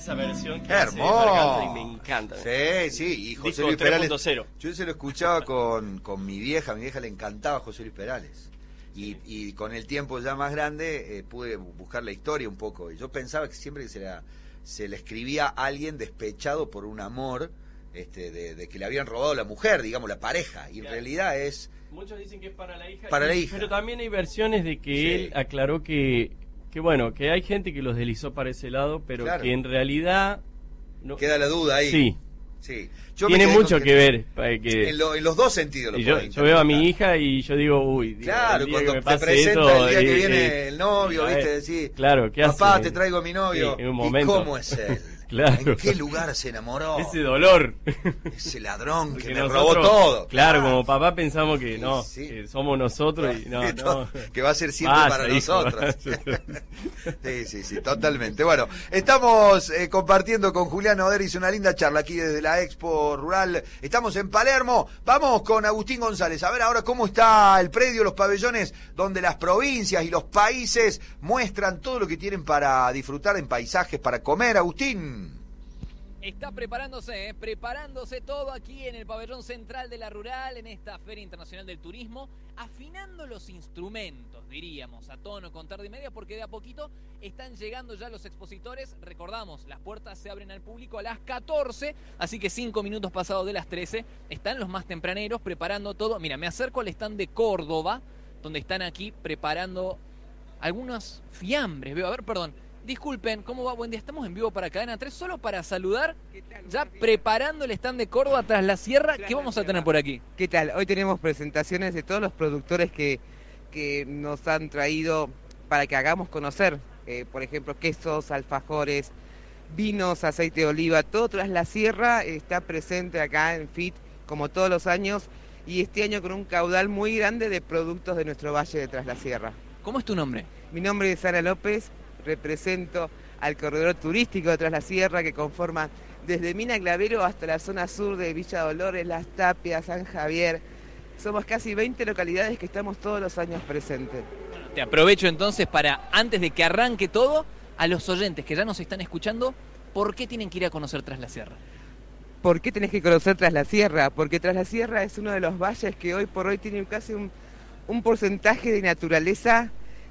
esa versión que hermoso. hace Marc Anthony, me encanta. Sí, y José Disco Luis Perales. 3.0. Yo se lo escuchaba con mi vieja le encantaba José Luis Perales. Y con el tiempo ya más grande pude buscar la historia un poco. Y yo pensaba que siempre que se le escribía a alguien despechado por un amor de que le habían robado la mujer, digamos, la pareja. Y en realidad es... Muchos dicen que es para la hija. Para la hija. Pero también hay versiones de que él aclaró que bueno, que hay gente que los deslizó para ese lado, pero que en realidad... No... Queda la duda ahí. Sí. Tiene mucho que ver. En los dos sentidos. Yo veo a mi hija y yo digo, uy, claro, cuando que me te presenta esto, el día que viene el novio, ¿viste? Decís, claro, ¿qué papá, hace? te traigo a mi novio. Sí, en un momento. ¿Y cómo es él? Claro. ¿En qué lugar se enamoró? Ese dolor. Ese ladrón que me nosotros, robó todo. Claro, como papá pensamos que no, que somos nosotros y no. Que va a ser siempre para nosotros. Sí, totalmente. Bueno, estamos compartiendo con Julián Oderis una linda charla aquí desde la Expo Rural. Estamos en Palermo. Vamos con Agustín González. A ver ahora cómo está el predio, los pabellones, donde las provincias y los países muestran todo lo que tienen para disfrutar en paisajes, para comer. Agustín. Está preparándose todo aquí en el pabellón central de la Rural, en esta Feria Internacional del Turismo, afinando los instrumentos, diríamos, a tono con tarde y media, porque de a poquito están llegando ya los expositores. Recordamos, las puertas se abren al público a las 14, así que 5 minutos pasados de las 13, están los más tempraneros preparando todo. Mira, me acerco al stand de Córdoba, donde están aquí preparando algunos fiambres. Veo, a ver, perdón. Disculpen, ¿cómo va? Buen día, estamos en vivo para Cadena 3, solo para saludar, ya preparando el stand de Córdoba tras la sierra. ¿Qué vamos a tener por aquí? ¿Qué tal? Hoy tenemos presentaciones de todos los productores que nos han traído para que hagamos conocer, por ejemplo, quesos, alfajores, vinos, aceite de oliva, todo tras la sierra está presente acá en FIT, como todos los años, y este año con un caudal muy grande de productos de nuestro valle de Tras la Sierra. ¿Cómo es tu nombre? Mi nombre es Ana López. Represento al corredor turístico de Tras la Sierra, que conforma desde Mina Clavero hasta la zona sur de Villa Dolores, Las Tapias, San Javier. Somos casi 20 localidades que estamos todos los años presentes. Bueno, te aprovecho entonces para, antes de que arranque todo, a los oyentes que ya nos están escuchando, ¿por qué tienen que ir a conocer Tras la Sierra? ¿Por qué tenés que conocer Tras la Sierra? Porque Tras la Sierra es uno de los valles que hoy por hoy tiene casi un porcentaje de naturaleza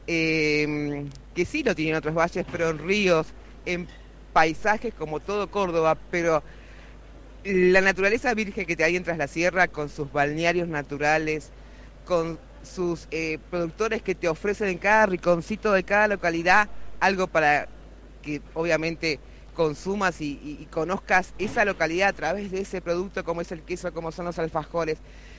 que sí lo tienen otros valles, pero en ríos, en paisajes como todo Córdoba, pero la naturaleza virgen que te hay en Tras la Sierra, con sus balnearios naturales, con sus productores que te ofrecen en cada rinconcito de cada localidad algo para que obviamente consumas y conozcas esa localidad a través de ese producto, como es el queso, como son los alfajores.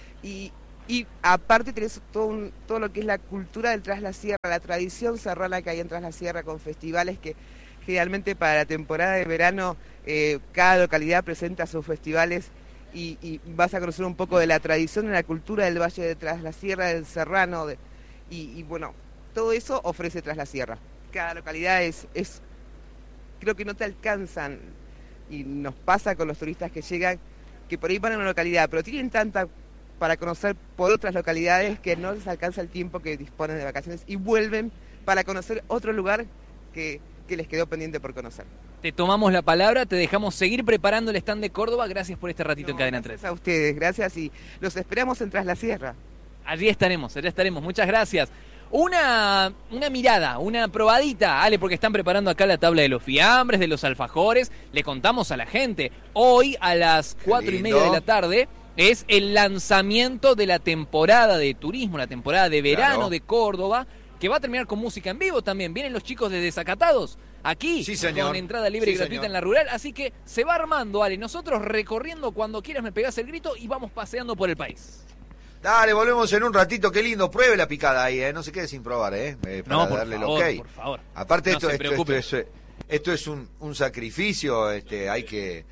Y aparte tenés todo lo que es la cultura del Tras la Sierra, la tradición serrana que hay en Tras la Sierra, con festivales que generalmente para la temporada de verano cada localidad presenta sus festivales y vas a conocer un poco de la tradición y la cultura del Valle de Tras la Sierra, del serrano, y bueno, todo eso ofrece Tras la Sierra. Cada localidad es creo que no te alcanzan, y nos pasa con los turistas que llegan, que por ahí van a una localidad, pero tienen tanta para conocer por otras localidades que no les alcanza el tiempo que disponen de vacaciones y vuelven para conocer otro lugar que les quedó pendiente por conocer. Te tomamos la palabra, te dejamos seguir preparando el stand de Córdoba. Gracias por este ratito en Cadena 3. Gracias a ustedes, gracias, y los esperamos en Tras la Sierra. Allí estaremos, muchas gracias. Una mirada, una probadita, Ale, porque están preparando acá la tabla de los fiambres, de los alfajores. Le contamos a la gente, hoy a las 4:30 de la tarde es el lanzamiento de la temporada de turismo, la temporada de verano de Córdoba, que va a terminar con música en vivo también. Vienen los chicos de Desacatados aquí, con entrada libre y gratuita en la Rural, así que se va armando, Ale. Nosotros recorriendo, cuando quieras me pegás el grito y vamos paseando por el país. Dale, volvemos en un ratito, qué lindo. Pruebe la picada ahí, no se quede sin probar, para no, por darle favor, el ok. por favor. Aparte no esto es un sacrificio, hay que,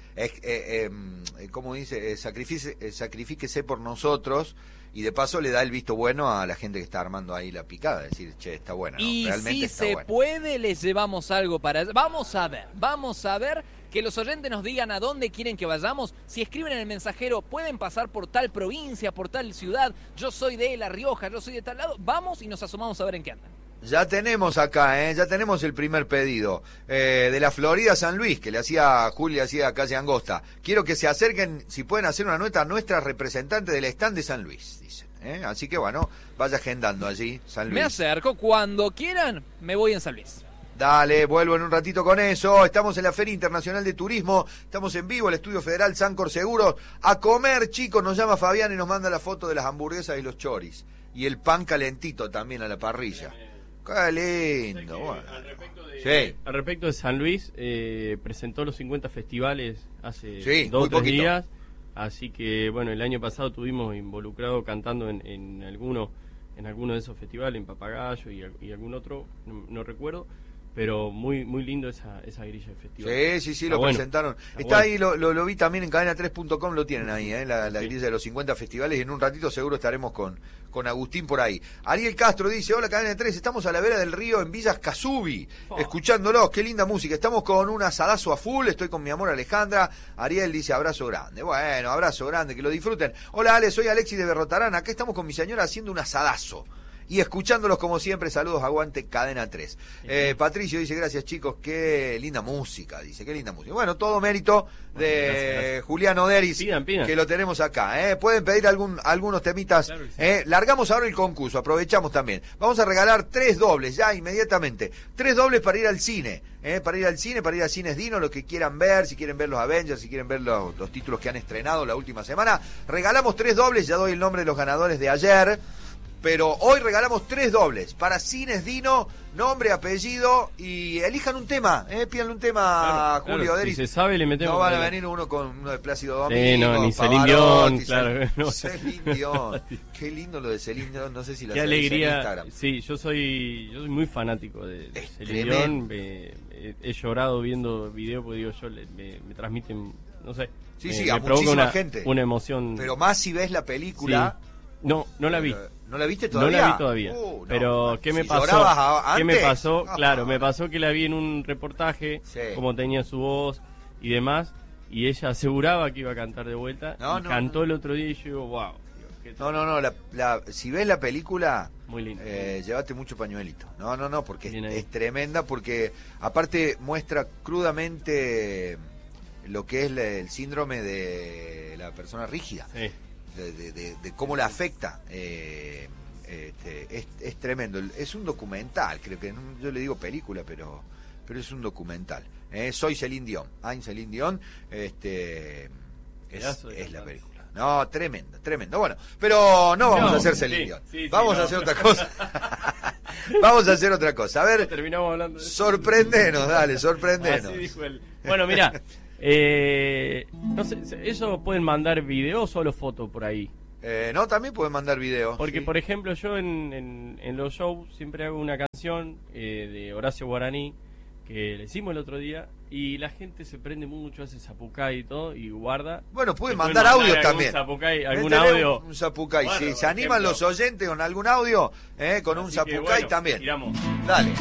¿cómo dice? Sacrifíquese por nosotros, y de paso le da el visto bueno a la gente que está armando ahí la picada, decir, che, está buena, ¿no? Y Realmente si está se buena. puede, les llevamos algo para... Vamos a ver, que los oyentes nos digan a dónde quieren que vayamos. Si escriben en el mensajero, pueden pasar por tal provincia, por tal ciudad, yo soy de La Rioja, yo soy de tal lado, vamos y nos asomamos a ver en qué andan. Ya tenemos acá, ya tenemos el primer pedido. De la Florida San Luis, que le hacía Julia, hacía Calle Angosta. Quiero que se acerquen, si pueden hacer una nota, nuestra representante del stand de San Luis, dicen. Así que bueno, vaya agendando allí, San Luis. Me acerco, cuando quieran, me voy en San Luis. Dale, vuelvo en un ratito con eso. Estamos en la Feria Internacional de Turismo. Estamos en vivo, el Estudio Federal Sancor Seguros. A comer, chicos, nos llama Fabián y nos manda la foto de las hamburguesas y los choris. Y el pan calentito también a la parrilla. Qué lindo. Bueno. Al respecto de San Luis, presentó los 50 festivales hace 2 o 3 días. Así que, bueno, el año pasado estuvimos involucrados cantando en alguno de esos festivales, en Papagayo y algún otro, no recuerdo. Pero muy lindo esa grilla de festival. Sí, lo presentaron. Está ahí, lo vi también en cadena3.com, lo tienen ahí, la grilla de los 50 festivales, y en un ratito seguro estaremos con Agustín por ahí. Ariel Castro dice, hola Cadena 3, estamos a la vera del río en Villas Casubi, escuchándolos, qué linda música, estamos con un asadazo a full, estoy con mi amor Alejandra. Ariel dice, abrazo grande. Bueno, abrazo grande, que lo disfruten. Hola Ale, soy Alexis de Berrotarán, acá estamos con mi señora haciendo un asadazo. Y escuchándolos como siempre, saludos, aguante Cadena 3. Patricio dice, gracias chicos, qué linda música, dice, qué linda música. Bueno, todo mérito de gracias. Julián Oderis, pidan. Que lo tenemos acá. Pueden pedir algunos temitas. Claro, sí. Largamos ahora el concurso, aprovechamos también. Vamos a regalar 3 dobles, ya inmediatamente. 3 dobles para ir al cine. Para ir al cine, para ir a Cines Dino, lo que quieran ver, si quieren ver los Avengers, si quieren ver los títulos que han estrenado la última semana. Regalamos 3 dobles, ya doy el nombre de los ganadores de ayer. Pero hoy regalamos 3 dobles para Cines Dino, nombre, apellido, y elijan un tema, pídanle un tema a Julio Oderis. Si se sabe, le metemos. No van a venir uno de Plácido Domingo. Ni Celine Dion, claro. Celine Dion. Qué lindo lo de Celine Dion, no sé si la qué alegría. En Instagram. Sí, yo soy muy fanático de Celine Dion. He llorado viendo videos porque digo, me transmiten, no sé. Sí, a muchísima gente. Una emoción. Pero más si ves la película. Sí. No la vi. ¿No la viste todavía? No la vi todavía. Pero, ¿qué me pasó? ¿Qué me pasó? Claro, me pasó que la vi en un reportaje, como tenía su voz y demás, y ella aseguraba que iba a cantar de vuelta, cantó el otro día y yo digo, wow. Si ves la película, muy lindo. Llévate mucho pañuelito. No, porque es tremenda, porque aparte muestra crudamente lo que es el síndrome de la persona rígida. Sí. De cómo la afecta, es tremendo. Es un documental, creo que yo le digo película, pero es un documental. Soy Celine Dion, I'm Celine Dion, es la película. No, tremendo. Bueno, pero no vamos a hacer Celine Dion. Vamos a hacer otra cosa. Vamos a hacer otra cosa. A ver, terminamos hablando de sorprendenos, dale, sorprendenos. Así dijo él. Bueno, mirá. No sé, ¿eso pueden mandar videos o solo fotos por ahí? No, también pueden mandar videos. Porque, por ejemplo, yo en los shows siempre hago una canción de Horacio Guaraní, que le hicimos el otro día, y la gente se prende mucho, hace zapucay y todo, y guarda. Bueno, pueden mandar audios también. ¿Algún audio? Un zapucay, bueno, si se animan los oyentes con algún audio, con un zapucay también. Tiramos. Dale.